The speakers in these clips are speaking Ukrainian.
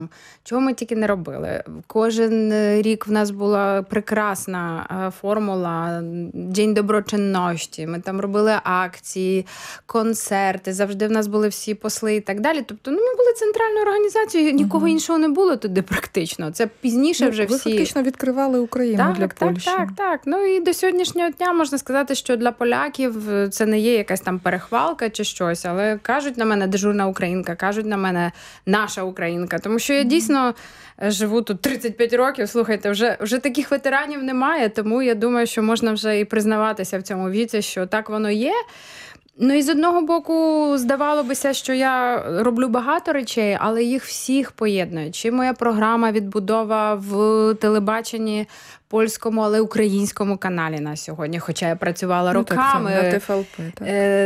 Чого ми тільки не робили. Кожен рік в нас була прекрасна формула День доброчинності. Ми там робили акції, концерти, завжди в нас були всі посли і так далі. Тобто, ми були центральною організацією, нікого іншого не було туди практично. Це пізніше вже всі... Ви фактично відкривали Україну для Польщі. Так. Ну і до сьогоднішнього дня можна сказати, що для поляків це не є якась там перехвалка чи щось, але кажуть на мене дежурна українка, кажуть на мене наша українка, тому що я дійсно живу тут 35 років, слухайте, вже таких ветеранів немає, тому я думаю, що можна вже і признаватися в цьому віці, що так воно є. Ну і з одного боку, здавалося, що я роблю багато речей, але їх всіх поєднують. Чи моя програма «Відбудова» в телебаченні польському, але українському каналі на сьогодні, хоча я працювала роками на ТФЛП, так.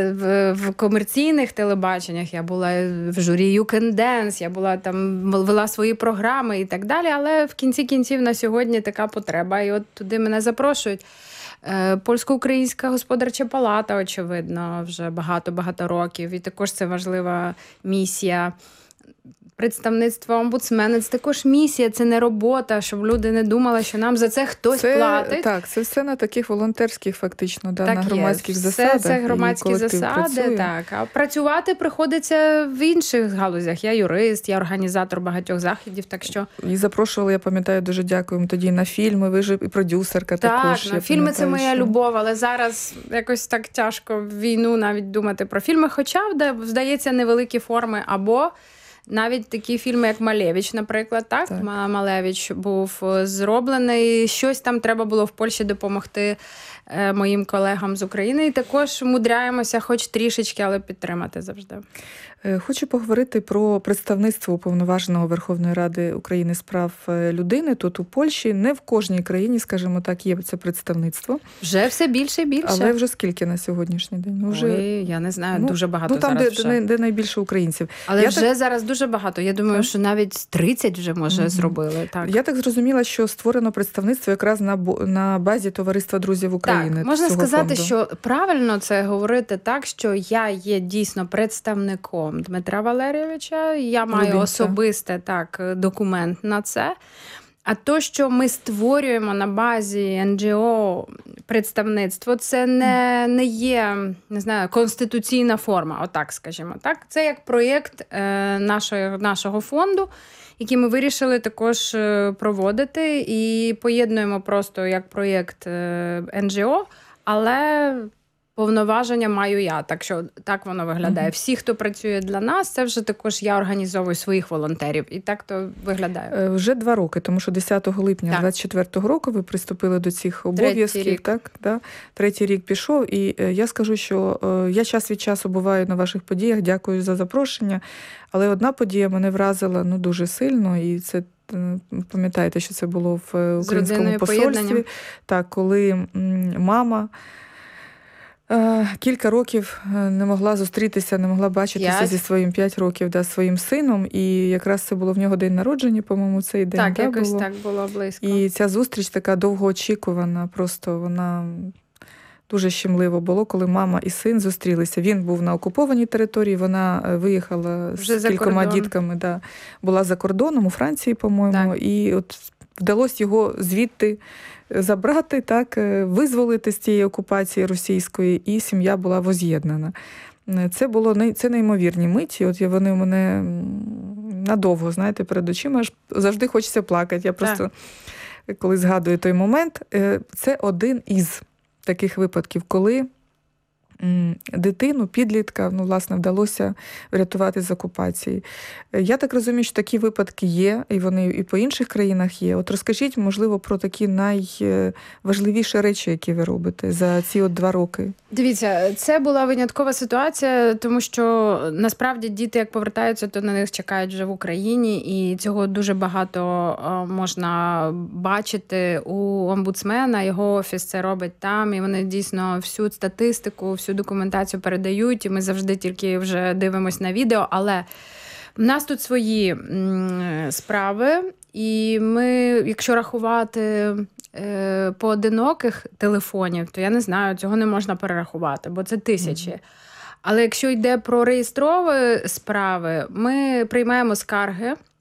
В комерційних телебаченнях, я була в журі You Can Dance, я була там, вела свої програми і так далі, але в кінці кінців на сьогодні така потреба, і от туди мене запрошують. Польсько-українська господарча палата, очевидно, вже багато-багато років, і також це важлива місія. Представництво омбудсмена – це також місія, це не робота, щоб люди не думали, що нам за це хтось платить. Так, це все на таких волонтерських фактично, так на громадських засадах. Це громадські засади, так. А працювати приходиться в інших галузях. Я юрист, я організатор багатьох заходів, так що... І запрошували, я пам'ятаю, дуже дякуємо тоді на фільми, ви ж і продюсерка також. Так, фільми – це моя любов, але зараз якось так тяжко в війну навіть думати про фільми, хоча, здається, невеликі форми або... Навіть такі фільми, як «Малевич», наприклад, так? «Малевич» був зроблений. Щось там треба було в Польщі допомогти моїм колегам з України. І також мудряємося хоч трішечки, але підтримати завжди. Хочу поговорити про представництво Уповноваженого Верховної Ради України з прав людини тут у Польщі. Не в кожній країні, скажімо так, є це представництво. Вже все більше і більше. Але вже скільки на сьогоднішній день? Я не знаю, дуже багато там, зараз де найбільше українців. Але вже зараз дуже багато. Я думаю, що навіть 30 вже, може, зробили. Так. Я так зрозуміла, що створено представництво якраз на базі Товариства друзів України. Так, можна сказати, що правильно це говорити так, що я є дійсно представником Дмитра Валерійовича, я маю особисте документ на це. А то, що ми створюємо на базі НГО представництво, це не є, не знаю, конституційна форма, отак, скажімо так. Це як проєкт нашого фонду, який ми вирішили також проводити, і поєднуємо просто як проєкт НГО, але повноваження маю я, так що так воно виглядає. Всі, хто працює для нас, це вже також я організовую своїх волонтерів. І так то виглядає. Вже 2 роки, тому що 10 липня 24-го року ви приступили до цих обов'язків. Так, да? 3-й рік пішов. І я скажу, що я час від часу буваю на ваших подіях, дякую за запрошення. Але одна подія мене вразила дуже сильно, і це пам'ятаєте, що це було в українському посольстві. Так, коли мама кілька років не могла зустрітися, не могла бачитися зі своїм 5 років, своїм сином. І якраз це було в нього день народження, по-моєму, цей день. Так, якось було. Так було близько. І ця зустріч така довгоочікувана, просто вона дуже щемливо було, коли мама і син зустрілися. Він був на окупованій території, вона виїхала вже з кількома дітками, була за кордоном, у Франції, по-моєму, і от вдалося його звідти забрати, визволити з цієї окупації російської, і сім'я була воз'єднана. Це неймовірні миті, от вони у мене надовго, знаєте, перед очима, аж завжди хочеться плакати. Я просто, коли згадую той момент, це один із таких випадків, коли дитину, підлітка, власне, вдалося врятувати з окупації. Я так розумію, що такі випадки є, і вони і по інших країнах є. От розкажіть, можливо, про такі найважливіші речі, які ви робите за ці 2 роки. Дивіться, це була виняткова ситуація, тому що, насправді, діти, як повертаються, то на них чекають вже в Україні, і цього дуже багато можна бачити у омбудсмена, його офіс це робить там, і вони дійсно всю статистику, всю документацію передають, і ми завжди тільки вже дивимось на відео, але в нас тут свої справи, і ми, якщо рахувати поодиноких телефонів, то я не знаю, цього не можна перерахувати, бо це тисячі. Але якщо йде про реєстрові справи, ми приймаємо скарги